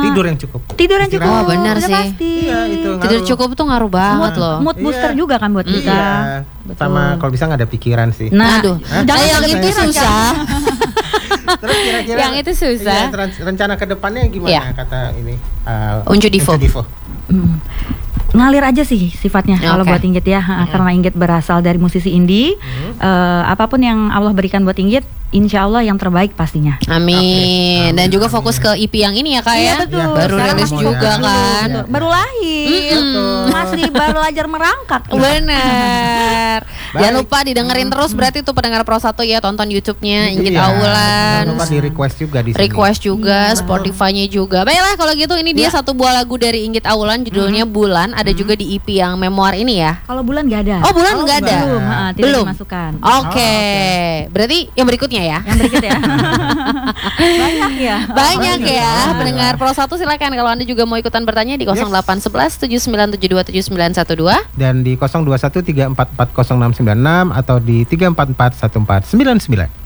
tidur yang cukup. Tidur yang cukup. Oh, benar sih. Pasti. Iya, itu Tidur cukup tuh ngaruh banget loh. Mood booster juga kan buat kita. Iya. Betul. Sama kalau bisa nggak ada pikiran sih. Nah, Aduh, jangan yang ada itu pikiran, susah. Terus kira-kira Yang itu susah. rencana ke depannya gimana Iya. kata ini? Unju Divo. Ngalir aja sih sifatnya kalau Oke. buat Inggit ya, karena Inggit berasal dari musisi indie. Apapun yang Allah berikan buat Inggit, insya Allah yang terbaik pastinya. Amin. Dan juga fokus ke EP yang ini ya Kak Iya, ya. betul. Baru Sekarang rilis masih juga muda. kan. Iya. Baru lahir, masih belajar merangkak. Bener. Baik. Jangan lupa didengerin terus, berarti tuh pendengar Pro 1 ya, tonton YouTube-nya Inggit Iya. Awulan. Jangan lupa di request juga di sini. Request juga, Spotify-nya juga. Baiklah kalau gitu ini dia satu buah lagu dari Inggit Awulan judulnya Bulan. Ada juga di EP yang memoir ini ya. Kalau bulan nggak ada. Oh Bulan nggak ada. Belum, tidak Belum. dimasukkan. Oke. Berarti yang berikutnya ya. Yang berikut ya. Banyak ya. Banyak ya pendengar Pro 1, silakan kalau Anda juga mau ikutan bertanya di 0811 7972 7912 Dan di 021 344 0696 atau di 344 1499.